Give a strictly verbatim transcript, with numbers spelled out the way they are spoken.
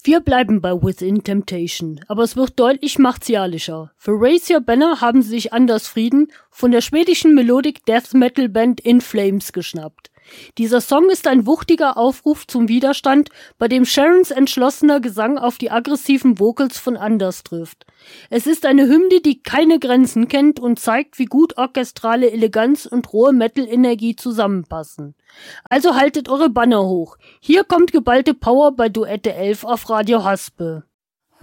Wir bleiben bei Within Temptation, aber es wird deutlich martialischer. Für Raise Your Banner haben sie sich Anders Frieden von der schwedischen Melodic Death Metal Band In Flames geschnappt. Dieser Song ist ein wuchtiger Aufruf zum Widerstand, bei dem Sharons entschlossener Gesang auf die aggressiven Vocals von Anders trifft. Es ist eine Hymne, die keine Grenzen kennt und zeigt, wie gut orchestrale Eleganz und rohe Metal-Energie zusammenpassen. Also haltet eure Banner hoch. Hier kommt geballte Power bei Duette elf auf Radio Haspe.